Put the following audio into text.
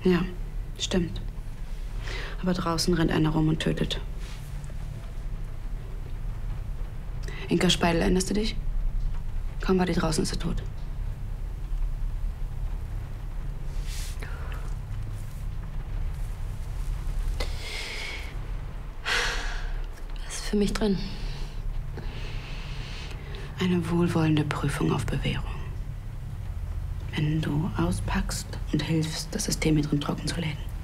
Ja, stimmt. Aber draußen rennt einer rum und tötet. Inka Speidel, erinnerst du dich? Kaum war die draußen, ist sie tot. Was ist für mich drin? Eine wohlwollende Prüfung auf Bewährung. Wenn du auspackst und hilfst, das System hier drin trocken zu legen.